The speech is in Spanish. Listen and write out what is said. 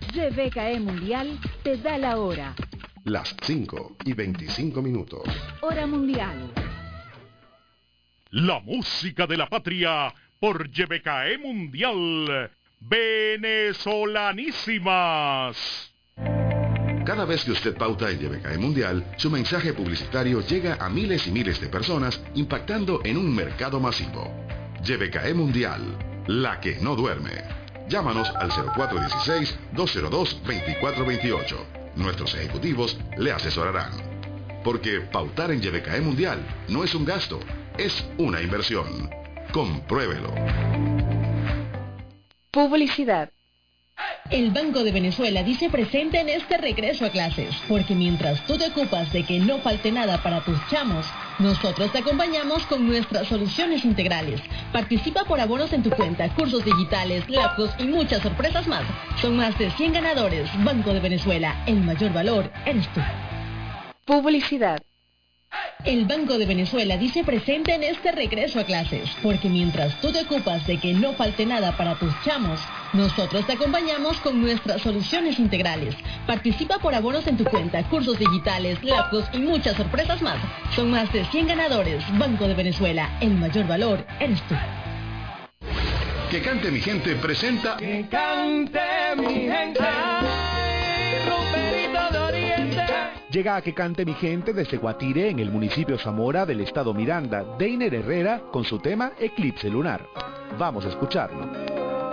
YBKE Mundial te da la hora. Las 5:25. Hora mundial. La música de la patria por YBKE Mundial. Venezolanísimas. Cada vez que usted pauta en YBKE Mundial, su mensaje publicitario llega a miles y miles de personas, impactando en un mercado masivo. YBKE Mundial, la que no duerme. Llámanos al 0416-202-2428. Nuestros ejecutivos le asesorarán. Porque pautar en YBKE Mundial no es un gasto, es una inversión. Compruébelo. Publicidad. El Banco de Venezuela dice presente en este regreso a clases, porque mientras tú te ocupas de que no falte nada para tus chamos, nosotros te acompañamos con nuestras soluciones integrales. Participa por abonos en tu cuenta, cursos digitales, laptops y muchas sorpresas más. Son más de 100 ganadores. Banco de Venezuela, el mayor valor eres tú. Publicidad. El Banco de Venezuela dice presente en este regreso a clases, porque mientras tú te ocupas de que no falte nada para tus chamos, nosotros te acompañamos con nuestras soluciones integrales. Participa por abonos en tu cuenta, cursos digitales, laptops y muchas sorpresas más. Son más de 100 ganadores. Banco de Venezuela, el mayor valor eres tú. Que Cante Mi Gente presenta Que cante mi gente. Rumberito de Oriente. Llega a Que Cante Mi Gente desde Guatire, en el municipio Zamora del estado Miranda, Deiner Herrera con su tema Eclipse Lunar. Vamos a escucharlo.